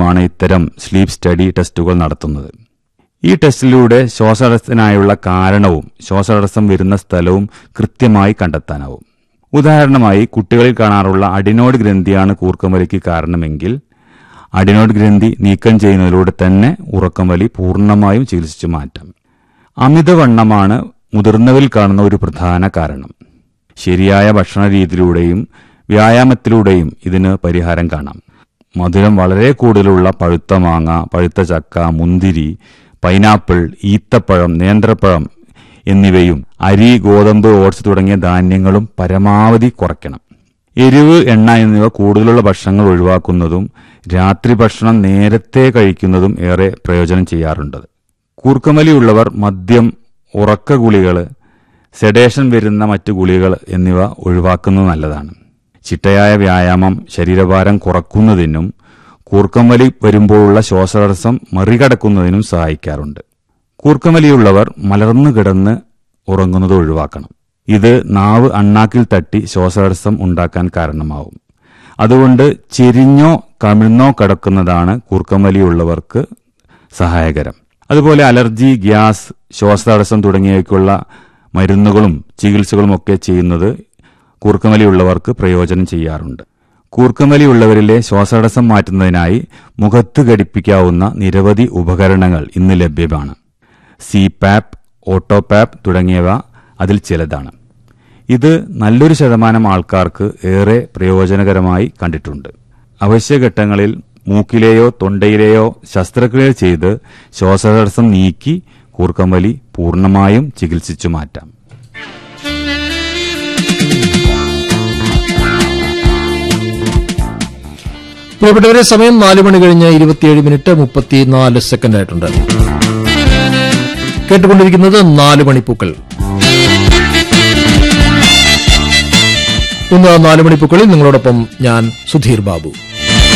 വേണ്ടിയുമാണ് ഇത്തരം sleep study ടെസ്റ്റുകൾ നടത്തുന്നത്. ഈ ടെസ്റ്റിലൂടെ ശ്വാസതടസ്സത്തിനായുള്ള കാരണവും ശ്വാസതടസ്സം വരുന്ന സ്ഥലവും കൃത്യമായി കണ്ടെത്താനാവും. ഉദാഹരണമായി, കുട്ടികളിൽ കാണാറുള്ള അഡിനോയിഡ് ഗ്രന്ഥിയാണ് കൂർക്കംവലിക്ക് കാരണമെങ്കിൽ അഡിനോയിഡ് ഗ്രന്ഥി നീക്കം ചെയ്യുന്നതിലൂടെ തന്നെ ഉറക്കംവലി പൂർണ്ണമായും ചികിത്സിച്ചു മാറ്റാം. അമിതവണ്ണമാണ് മുതിർന്നവരിൽ കാണുന്ന ഒരു പ്രധാന കാരണം. ശരിയായ ഭക്ഷണ രീതിയിലൂടെയും വ്യായാമത്തിലൂടെയും ഇതിന് പരിഹാരം കാണാം. മധുരം വളരെ കൂടുതലുള്ള പഴുത്ത മാങ്ങ, പഴുത്ത ചക്ക, മുന്തിരി, പൈനാപ്പിൾ, ഈത്തപ്പഴം, നേന്ത്രപ്പഴം എന്നിവയും അരി, ഗോതമ്പ്, ഓട്സ് തുടങ്ങിയ ധാന്യങ്ങളും പരമാവധി കുറയ്ക്കണം. എരിവ്, എണ്ണ എന്നിവ കൂടുതലുള്ള ഭക്ഷണങ്ങൾ ഒഴിവാക്കുന്നതും രാത്രി ഭക്ഷണം നേരത്തെ കഴിക്കുന്നതും ഏറെ പ്രയോജനം ചെയ്യാറുണ്ട്. കൂർക്കംവലിയുള്ളവർ മദ്യം, ഉറക്ക ഗുളികൾ, സെഡേഷൻ വരുന്ന മറ്റു ഗുളികൾ എന്നിവ ഒഴിവാക്കുന്നത് നല്ലതാണ്. ചിട്ടയായ വ്യായാമം ശരീരഭാരം കുറയ്ക്കുന്നതിനും കൂർക്കംവലി വരുമ്പോഴുള്ള ശ്വാസതടസ്സം മറികടക്കുന്നതിനും സഹായിക്കാറുണ്ട്. കൂർക്കംവലിയുള്ളവർ മലർന്നു കിടന്ന് ഉറങ്ങുന്നത് ഒഴിവാക്കണം. ഇത് നാവ് അണ്ണാക്കിൽ തട്ടി ശ്വാസതടസ്സം ഉണ്ടാക്കാൻ കാരണമാവും. അതുകൊണ്ട് ചെരിഞ്ഞോ കമിഴ്ന്നോ കിടക്കുന്നതാണ് കൂർക്കംവലിയുള്ളവർക്ക് സഹായകരം. അതുപോലെ അലർജി, ഗ്യാസ്, ശ്വാസതടസ്സം തുടങ്ങിയവയ്ക്കുള്ള മരുന്നുകളും ചികിത്സകളുമൊക്കെ ചെയ്യുന്നത് കൂർക്കംവലിയുള്ളവർക്ക് പ്രയോജനം ചെയ്യാറുണ്ട്. കൂർക്കംവലിയുള്ളവരിലെ ശ്വാസതടസ്സം മാറ്റുന്നതിനായി മുഖത്ത് ഘടിപ്പിക്കാവുന്ന നിരവധി ഉപകരണങ്ങൾ ഇന്ന് ലഭ്യമാണ്. സിപാപ്പ്, ഓട്ടോപാപ്പ് തുടങ്ങിയവ അതിൽ ചിലതാണ്. ഇത് നല്ലൊരു ശതമാനം ആൾക്കാർക്ക് ഏറെ പ്രയോജനകരമായി കണ്ടിട്ടുണ്ട്. അവശ്യഘട്ടങ്ങളിൽ മൂക്കിലെയോ തൊണ്ടയിലെയോ ശസ്ത്രക്രിയ ചെയ്ത് ശ്വാസതടസ്സം നീക്കി കൂർക്കംവലി പൂർണ്ണമായും ചികിത്സിച്ചു മാറ്റാം. പ്രിയപ്പെട്ടവരെ, സമയം 4 മണി കഴിഞ്ഞ് 27:34 ആയിട്ടുണ്ട്. കേട്ടുകൊണ്ടിരിക്കുന്നത് 4 മണിപ്പൂക്കൾ. ഇന്ന് 4 മണിപ്പൂക്കളിൽ നിങ്ങളോടൊപ്പം ഞാൻ സുധീർ ബാബു.